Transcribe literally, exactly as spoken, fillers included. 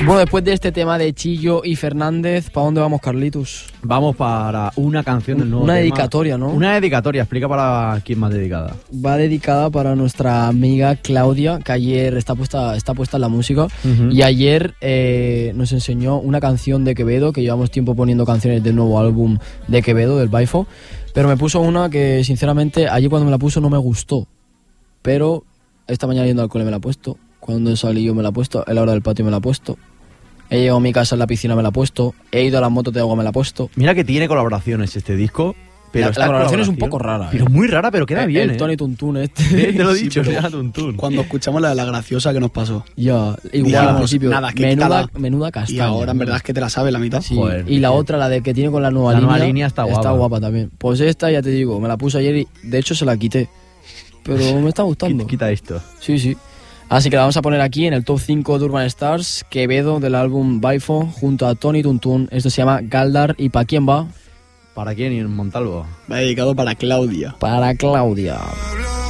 Bueno, después de este tema de Chillo y Fernández, ¿para dónde vamos, Carlitos? Vamos para una canción del nuevo Una tema. dedicatoria, ¿no? Una dedicatoria, explica para quién más dedicada. Va dedicada para nuestra amiga Claudia, que ayer está puesta, está puesta en la música. Uh-huh. Y ayer eh, nos enseñó una canción de Quevedo, que llevamos tiempo poniendo canciones del nuevo álbum de Quevedo, del Baifo. Pero me puso una que, sinceramente, ayer cuando me la puso no me gustó. Pero esta mañana yendo al cole me la he puesto. Cuando he salido me la he puesto. En la hora del patio me la he puesto. He llegado a mi casa en la piscina me la he puesto. He ido a las motos de agua me la he puesto. Mira que tiene colaboraciones este disco. Pero la, esta la colaboración es un colaboración, poco rara. Pero ¿eh? muy rara, pero queda el, bien, el ¿eh? Tony Tuntún este. Te lo he Sí, dicho, pero ya Tuntún. Cuando escuchamos la de la graciosa que nos pasó. Ya, igual Digamos, al principio. nada, que menuda, quítala. menuda castaña. Y ahora en verdad es que te la sabe la mitad. Sí. Joder, y la sí. otra, la de que tiene con la nueva La línea. nueva línea está guapa. Está guapa también. Pues esta, ya te digo, me la puse ayer y de hecho se la quité. Pero me está gustando. Quita esto. Sí, sí. Así que la vamos a poner aquí en el top cinco de Urban Stars, Quevedo del álbum Baifo, junto a Tony Tuntún. Esto se llama Galdar. ¿Y para quién va? ¿Para quién y en Montalvo? Va dedicado para Claudia. Para Claudia.